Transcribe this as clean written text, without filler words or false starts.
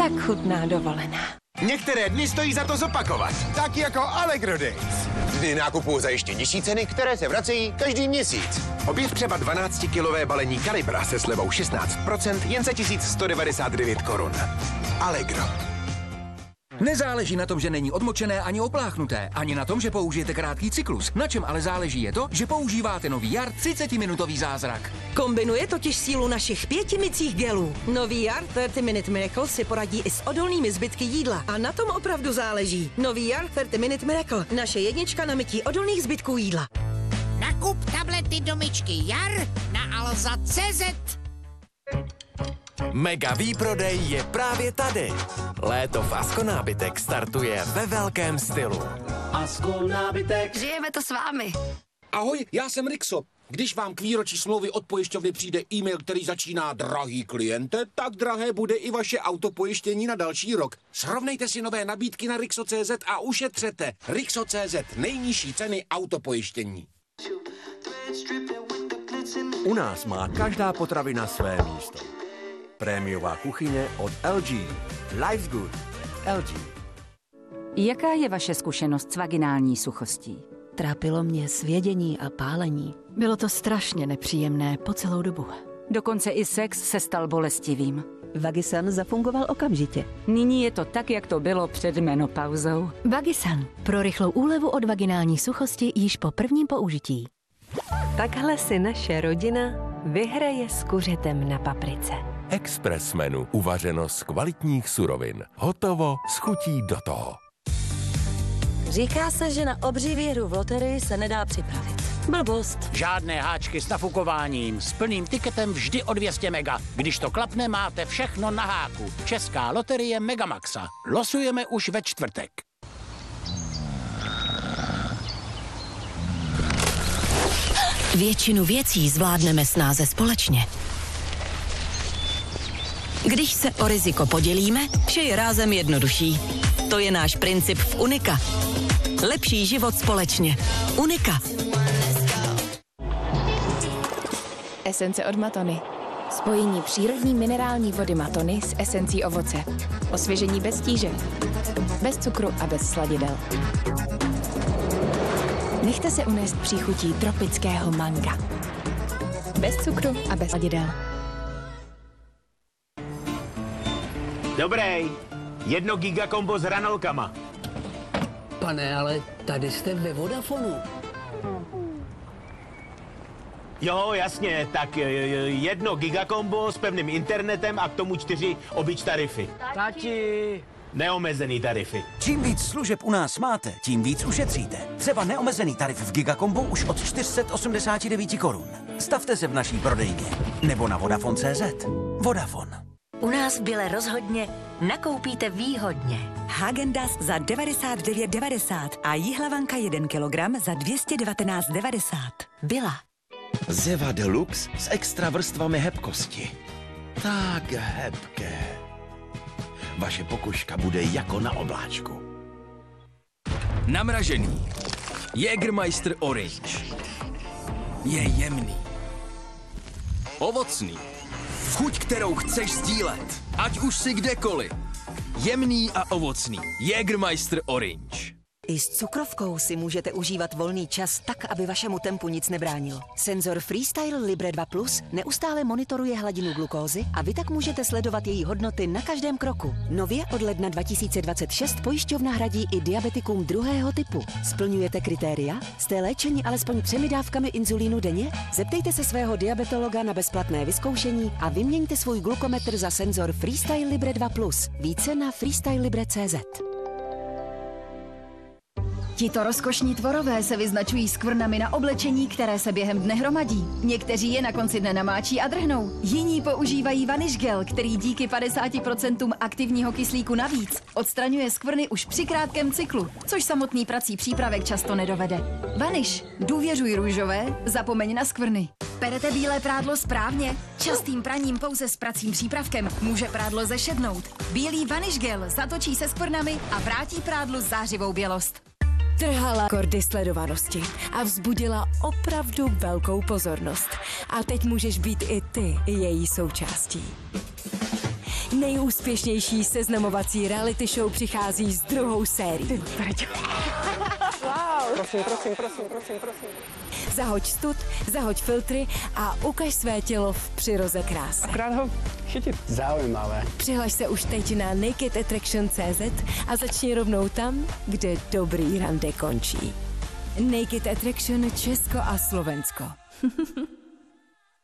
Tak chutná dovolená. Některé dny stojí za to zopakovat. Tak jako Allegro Days. Dny nákupu za ještě nižší ceny, které se vracejí každý měsíc. Objev třeba 12-kilové balení Kalibra se slevou 16% jen za 1199 korun. Allegro. Nezáleží na tom, že není odmočené ani opláchnuté, ani na tom, že použijete krátký cyklus. Na čem ale záleží je to, že používáte nový Jar 30-minutový zázrak. Kombinuje totiž sílu našich 5 mycích gelů. Nový Jar 30 Minute Miracle si poradí i s odolnými zbytky jídla. A na tom opravdu záleží. Nový Jar 30 Minute Miracle. Naše jednička na mytí odolných zbytků jídla. Nakup tablety do myčky Jar na Alza.cz. Mega výprodej je právě tady. Léto v Asko nábytek startuje ve velkém stylu. Asko nábytek. Žijeme to s vámi. Ahoj, já jsem Rixo. Když vám k výročí smlouvy od pojišťovny přijde e-mail, který začíná drahý kliente, tak drahé bude i vaše autopojištění na další rok. Srovnejte si nové nabídky na Rixo.cz a ušetřete. Rixo.cz, nejnižší ceny autopojištění. U nás má každá potravina své místo. Prémiová kuchyně od LG. Life's good. LG. Jaká je vaše zkušenost s vaginální suchostí? Trápilo mě svědění a pálení. Bylo to strašně nepříjemné po celou dobu. Dokonce i sex se stal bolestivým. Vagisan zafungoval okamžitě. Nyní je to tak, jak to bylo před menopauzou. Vagisan. Pro rychlou úlevu od vaginální suchosti již po prvním použití. Takhle si naše rodina vyhraje s kuřetem na paprice. Express menu. Uvařeno z kvalitních surovin. Hotovo s chutí do toho. Říká se, že na obří výhru v loterii se nedá připravit. Blbost. Žádné háčky s nafukováním. S plným tiketem vždy o 200 mega. Když to klapne, máte všechno na háku. Česká loterie Megamaxa. Losujeme už ve čtvrtek. Většinu věcí zvládneme snáze společně. Když se o riziko podělíme, vše je rázem jednodušší. To je náš princip v Unika. Lepší život společně. Unika. Esence od Matony. Spojení přírodní minerální vody Matony s esencí ovoce. Osvěžení bez tíže. Bez cukru a bez sladidel. Nechte se unést příchutí tropického manga. Bez cukru a bez sladidel. Dobrý. 1 gigakombo s hranolkama. Pane, ale tady jste ve Vodafonu. Jo, jasně, tak 1 gigakombo s pevným internetem a k tomu 4 obyč tarify. Tati! Neomezený tarify. Čím víc služeb u nás máte, tím víc ušetříte. Třeba neomezený tarif v Gigakombu už od 489 korun. Stavte se v naší prodejně nebo na Vodafone.cz. Vodafone. U nás v Bile rozhodně nakoupíte výhodně. Häagen-Dazs za 99,90 a jíhlavanka 1 kilogram za 219,90. Byla. Zeva Deluxe s extra vrstvami hebkosti. Tak hebké. Vaše pokožka bude jako na obláčku. Namražený. Jägermeister Orange. Je jemný. Ovocný. Chuť, kterou chceš sdílet. Ať už si kdekoliv. Jemný a ovocný. Jägermeister Orange. I s cukrovkou si můžete užívat volný čas tak, aby vašemu tempu nic nebránilo. Senzor Freestyle Libre 2 Plus neustále monitoruje hladinu glukózy a vy tak můžete sledovat její hodnoty na každém kroku. Nově od ledna 2026 pojišťovna hradí i diabetikům druhého typu. Splňujete kritéria? Jste léčeni alespoň 3 dávkami inzulínu denně? Zeptejte se svého diabetologa na bezplatné vyzkoušení a vyměňte svůj glukometr za senzor Freestyle Libre 2 Plus. Více na freestylelibre.cz. Tito rozkošní tvorové se vyznačují skvrnami na oblečení, které se během dne hromadí. Někteří je na konci dne namáčí a drhnou. Jiní používají Vanish Gel, který díky 50% aktivního kyslíku navíc odstraňuje skvrny už při krátkém cyklu, což samotný prací přípravek často nedovede. Vanish. Důvěřuj růžové, zapomeň na skvrny. Perete bílé prádlo správně? Častým praním pouze s pracím přípravkem může prádlo zešednout. Bílý Vanish Gel zatočí se skvrnami a vrátí prádlu zářivou bělost. Trhala rekordy sledovanosti a vzbudila opravdu velkou pozornost. A teď můžeš být i ty její součástí. Nejúspěšnější seznamovací reality show přichází s druhou sérií. Wow. Prosím. Zahoď stud, zahoď filtry a ukaž své tělo v přiroze krásy. Akorát ho chytit zaujímavé. Přihlaš se už teď na nakedattraction.cz a začni rovnou tam, kde dobrý rande končí. Naked Attraction Česko a Slovensko.